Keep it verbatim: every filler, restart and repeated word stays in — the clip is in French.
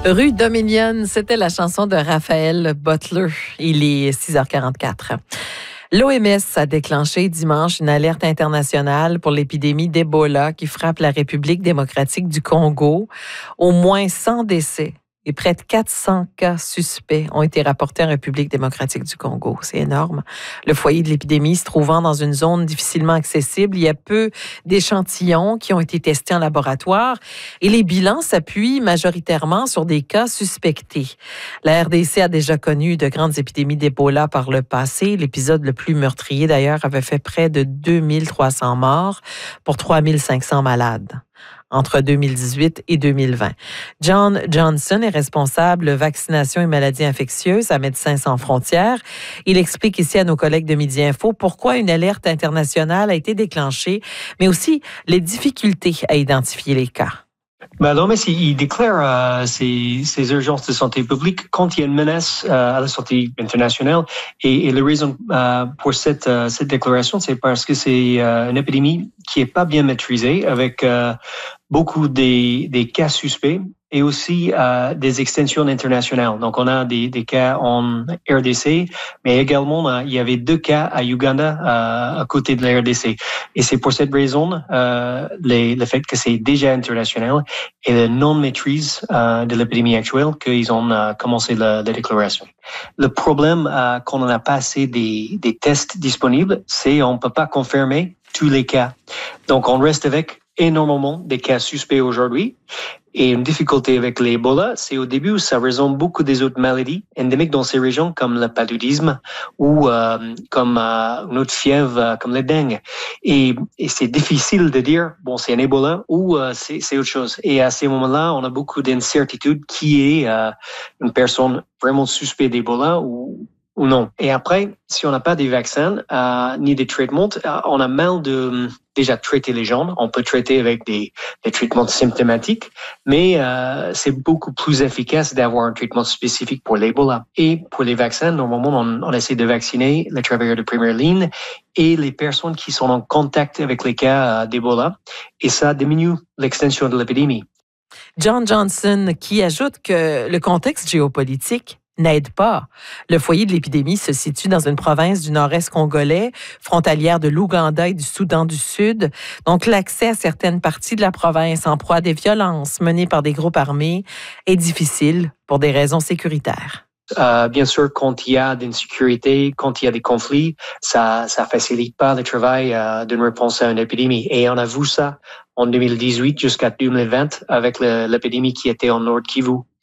Rue Dominion, c'était la chanson de Raphaël Butler. Il est six heures quarante-quatre. L'O M S a déclenché dimanche une alerte internationale pour l'épidémie d'Ebola qui frappe la République démocratique du Congo. Au moins cent décès et près de quatre cents cas suspects ont été rapportés en République démocratique du Congo. C'est énorme. Le foyer de l'épidémie se trouvant dans une zone difficilement accessible, il y a peu d'échantillons qui ont été testés en laboratoire et les bilans s'appuient majoritairement sur des cas suspectés. La R D C a déjà connu de grandes épidémies d'Ebola par le passé. L'épisode le plus meurtrier, d'ailleurs, avait fait près de deux mille trois cents morts pour trois mille cinq cents malades entre deux mille dix-huit et deux mille vingt. John Johnson est responsable vaccination et maladies infectieuses à Médecins sans frontières. Il explique ici à nos collègues de Midi Info pourquoi une alerte internationale a été déclenchée, mais aussi les difficultés à identifier les cas. Ben, l'O M S, il déclare euh, ses, ses urgences de santé publique quand il y a une menace euh, à la santé internationale. Et, et la raison euh, pour cette, euh, cette déclaration, c'est parce que c'est euh, une épidémie qui est pas bien maîtrisée, avec euh, beaucoup des, des cas suspects et aussi euh, des extensions internationales. Donc, on a des, des cas en R D C, mais également, euh, il y avait deux cas à Uganda, euh, à côté de la R D C. Et c'est pour cette raison, euh, les, le fait que c'est déjà international et la non-maîtrise euh, de l'épidémie actuelle qu'ils ont euh, commencé la, la déclaration. Le problème, euh, quand on n'a pas assez des, des tests disponibles, c'est on ne peut pas confirmer tous les cas. Donc, on reste avec énormément des cas suspects aujourd'hui. Et une difficulté avec l'Ebola, c'est au début, ça ressemble beaucoup des autres maladies endémiques dans ces régions, comme le paludisme ou euh, comme euh, une autre fièvre, euh, comme le dengue. Et, et c'est difficile de dire, bon, c'est un Ebola ou euh, c'est, c'est autre chose. Et à ces moments-là, on a beaucoup d'incertitude qui est euh, une personne vraiment suspecte d'Ebola ou ou non. Et après, si on n'a pas des vaccins euh, ni des traitements, euh, on a mal de déjà traiter les gens. On peut traiter avec des, des traitements symptomatiques, mais euh, c'est beaucoup plus efficace d'avoir un traitement spécifique pour l'Ebola. Et pour les vaccins, normalement, on, on essaie de vacciner les travailleurs de première ligne et les personnes qui sont en contact avec les cas euh, d'Ebola. Et ça diminue l'extension de l'épidémie. John Johnson qui ajoute que le contexte géopolitique n'aide pas. Le foyer de l'épidémie se situe dans une province du nord-est congolais, frontalière de l'Ouganda et du Soudan du Sud. Donc, l'accès à certaines parties de la province en proie à des violences menées par des groupes armés est difficile pour des raisons sécuritaires. Euh, bien sûr, quand il y a d'insécurité, quand il y a des conflits, ça ça facilite pas le travail euh, d'une réponse à une épidémie. Et on a vu ça en deux mille dix-huit jusqu'à deux mille vingt avec le, l'épidémie qui était en Nord Kivu.